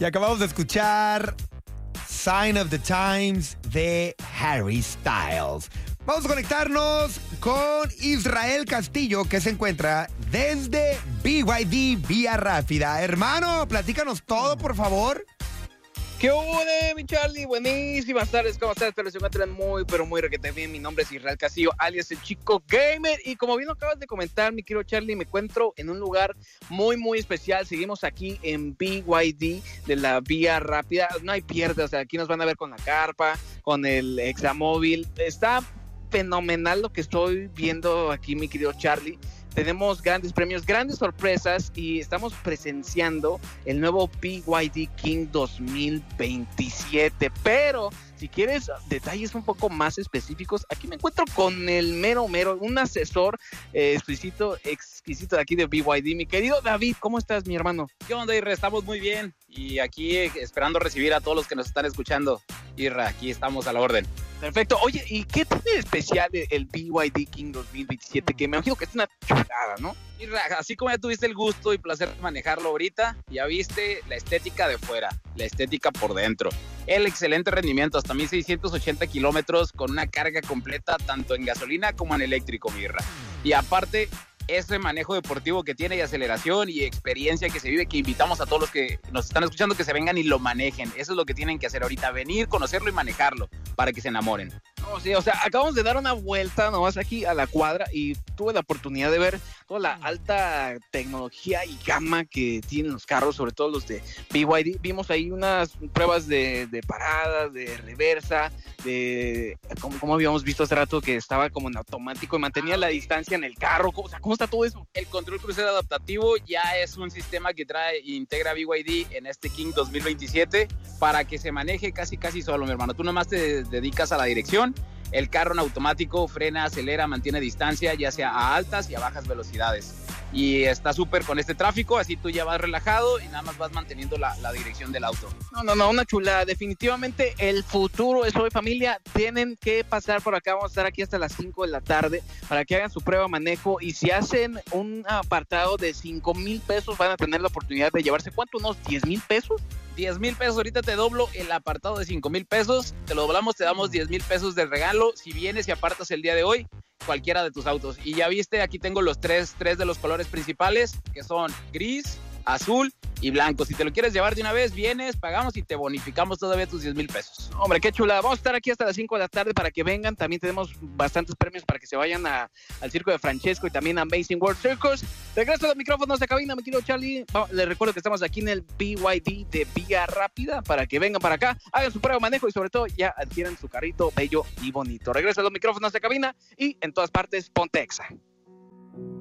Y acabamos de escuchar Sign of the Times de Harry Styles. Vamos a conectarnos con Israel Castillo, que se encuentra desde BYD Vía Rápida. Hermano, platícanos todo, por favor. ¿Qué hubo, mi Charlie? Buenísimas tardes, ¿cómo estás? Espero que se encuentren muy, pero muy requete bien. Mi nombre es Israel Castillo, alias el Chico Gamer. Y como bien acabas de comentar, mi querido Charlie, me encuentro en un lugar muy, muy especial. Seguimos aquí en BYD de la Vía Rápida. No hay pierde, o sea, aquí nos van a ver con la carpa, con el examóvil. Está fenomenal lo que estoy viendo aquí, mi querido Charlie. Tenemos grandes premios, grandes sorpresas y estamos presenciando el nuevo BYD King 2027. Pero si quieres detalles un poco más específicos, aquí me encuentro con el mero, un asesor exquisito de aquí de BYD. Mi querido David, ¿cómo estás, mi hermano? ¿Qué onda, Irra? Estamos muy bien y aquí esperando recibir a todos los que nos están escuchando. Irra, aquí estamos a la orden. Perfecto. Oye, ¿y qué tiene de especial el BYD King 2027? Que me imagino que es una chulada, ¿no? Irra, así como ya tuviste el gusto y placer de manejarlo ahorita, ya viste la estética de fuera, la estética por dentro. El excelente rendimiento, hasta 1680 kilómetros con una carga completa tanto en gasolina como en eléctrico, mi Irra. Y aparte, ese manejo deportivo que tiene y aceleración y experiencia que se vive, que invitamos a todos los que nos están escuchando que se vengan y lo manejen. Eso es lo que tienen que hacer ahorita, venir, conocerlo y manejarlo para que se enamoren. No, sí, o sea, acabamos de dar una vuelta nomás aquí a la cuadra y tuve la oportunidad de ver toda la alta tecnología y gama que tienen los carros, sobre todo los de BYD. Vimos ahí unas pruebas de paradas, de reversa, de como habíamos visto hace rato que estaba como en automático y mantenía la distancia en el carro. O sea, ¿cómo está todo eso? El control crucero adaptativo ya es un sistema que trae e integra BYD en este King 2027 para que se maneje casi solo, mi hermano. Tú nomás te dedicas a la dirección. El carro en automático frena, acelera, mantiene distancia, ya sea a altas y a bajas velocidades. Y está súper con este tráfico, así tú ya vas relajado y nada más vas manteniendo la dirección del auto. No, una chulada. Definitivamente el futuro es hoy, familia. Tienen que pasar por acá. Vamos a estar aquí hasta las 5 de la tarde para que hagan su prueba de manejo. Y si hacen un apartado de 5,000 pesos, van a tener la oportunidad de llevarse, ¿cuánto? ¿Unos 10,000 pesos? 10,000 pesos, ahorita te doblo el apartado de 5,000 pesos, te lo doblamos, te damos 10,000 pesos de regalo si vienes y apartas el día de hoy cualquiera de tus autos. Y ya viste, aquí tengo los tres de los colores principales, que son gris, azul y blanco. Si te lo quieres llevar de una vez, vienes, pagamos y te bonificamos todavía tus 10,000 pesos. Hombre, qué chula. Vamos a estar aquí hasta las 5 de la tarde para que vengan. También tenemos bastantes premios para que se vayan al circo de Francesco y también a Amazing World Circus. Regreso a los micrófonos de cabina, mi querido Charlie. Les recuerdo que estamos aquí en el BYD de Vía Rápida para que vengan para acá, hagan su prueba de manejo y sobre todo ya adquieran su carrito bello y bonito. Regreso a los micrófonos de cabina y en todas partes, ponte Exa.